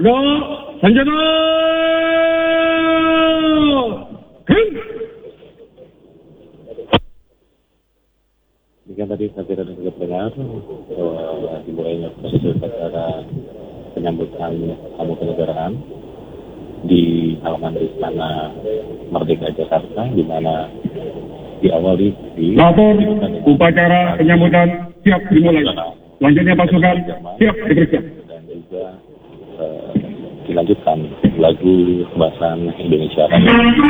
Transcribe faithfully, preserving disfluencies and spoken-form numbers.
Ada senjata. Jika tadi saya tidak juga dengar uh, dimulainya proses upacara penyambutan tamu kenegaraan di halaman Istana Merdeka Jakarta, di mana diawali di lapor upacara penyambutan siap dimulai. Selanjutnya pasukan siap diperiksa. Dan juga uh, dilanjutkan lagu kebangsaan Indonesia Raya.